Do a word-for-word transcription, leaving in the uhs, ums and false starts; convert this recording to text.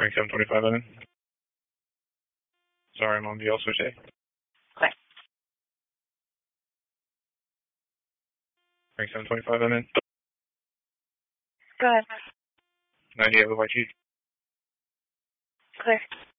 Frank seven twenty-five, I'm in. Sorry, I'm on the L switch A. Okay. Frank seven twenty-five, I'm in. Go ahead. ninety-eight with Y G. Clear.